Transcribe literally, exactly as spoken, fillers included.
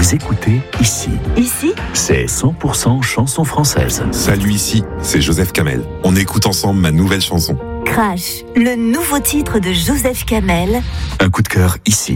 Vous écoutez Ici. Ici, C'est cent pour cent chanson française. Salut, ici, c'est Joseph Kamel. On écoute ensemble ma nouvelle chanson. Crash, le nouveau titre de Joseph Kamel. Un coup de cœur ici.